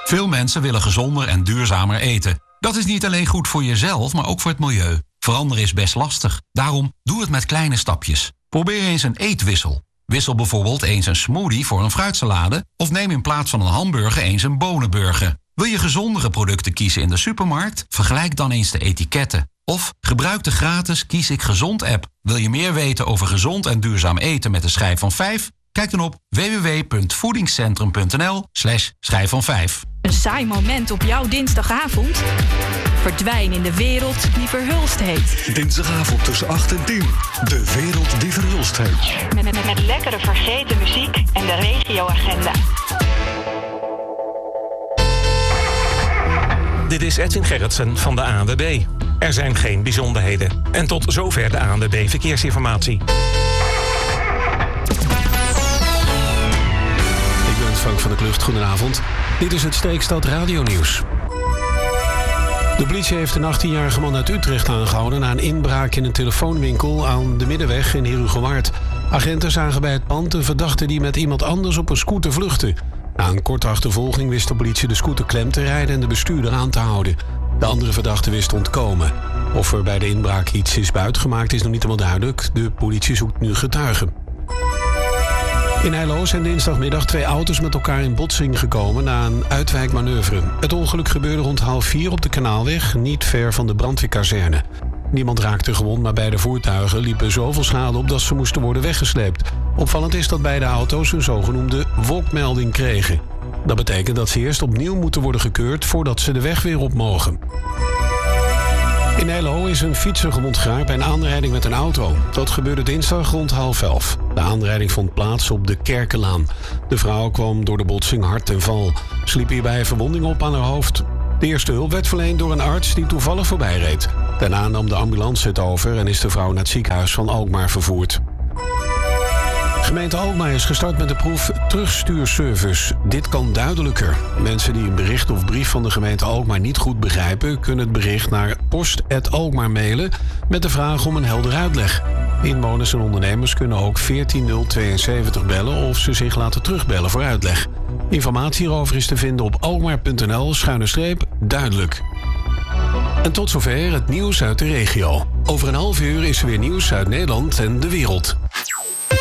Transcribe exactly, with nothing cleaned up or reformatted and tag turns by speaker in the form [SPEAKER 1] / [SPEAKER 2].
[SPEAKER 1] Veel mensen willen gezonder en duurzamer eten. Dat is niet alleen goed voor jezelf, maar ook voor het milieu. Veranderen is best lastig. Daarom doe het met kleine stapjes. Probeer eens een eetwissel. Wissel bijvoorbeeld eens een smoothie voor een fruitsalade... of neem in plaats van een hamburger eens een bonenburger. Wil je gezondere producten kiezen in de supermarkt? Vergelijk dan eens de etiketten. Of gebruik de gratis Kies ik Gezond app. Wil je meer weten over gezond en duurzaam eten met de schijf van vijf? Kijk dan op w w w punt voedingscentrum punt n l slash schijf van vijf.
[SPEAKER 2] Een saai moment op jouw dinsdagavond? Verdwijn in de wereld die verhulst heet.
[SPEAKER 3] Dinsdagavond tussen acht en tien. De wereld die verhulst heet.
[SPEAKER 2] Met, met, met lekkere vergeten muziek en de regioagenda.
[SPEAKER 4] Dit is Edwin Gerritsen van de A N W B. Er zijn geen bijzonderheden. En tot zover de A N W B Verkeersinformatie.
[SPEAKER 5] Frank van der Klucht, goedenavond. Dit is het Streekstad Radio-nieuws. De politie heeft een achttienjarige man uit Utrecht aangehouden... na een inbraak in een telefoonwinkel aan de Middenweg in Herugewaard. Agenten zagen bij het pand een verdachte die met iemand anders op een scooter vluchtte. Na een korte achtervolging wist de politie de scooter klem te rijden... en de bestuurder aan te houden. De andere verdachte wist te ontkomen. Of er bij de inbraak iets is buitgemaakt is nog niet helemaal duidelijk. De politie zoekt nu getuigen. In Heilo zijn dinsdagmiddag twee auto's met elkaar in botsing gekomen na een uitwijkmanoeuvre. Het ongeluk gebeurde rond half vier op de Kanaalweg, niet ver van de brandweerkazerne. Niemand raakte gewond, maar beide voertuigen liepen zoveel schade op dat ze moesten worden weggesleept. Opvallend is dat beide auto's een zogenoemde wolkmelding kregen. Dat betekent dat ze eerst opnieuw moeten worden gekeurd voordat ze de weg weer op mogen. In Heilo is een fietser gewond geraakt bij een aanrijding met een auto. Dat gebeurde dinsdag rond half elf. De aanrijding vond plaats op de Kerkenlaan. De vrouw kwam door de botsing hard ten val. Ze liep hierbij verwondingen op aan haar hoofd. De eerste hulp werd verleend door een arts die toevallig voorbij reed. Daarna nam de ambulance het over en is de vrouw naar het ziekenhuis van Alkmaar vervoerd. Gemeente Alkmaar is gestart met de proef terugstuurservice. Dit kan duidelijker. Mensen die een bericht of brief van de gemeente Alkmaar niet goed begrijpen... kunnen het bericht naar post apenstaartje alkmaar mailen... met de vraag om een heldere uitleg. Inwoners en ondernemers kunnen ook veertien nul tweeënzeventig bellen... of ze zich laten terugbellen voor uitleg. Informatie hierover is te vinden op alkmaar punt n l schuine streep duidelijk. En tot zover het nieuws uit de regio. Over een half uur is er weer nieuws uit Nederland en de wereld.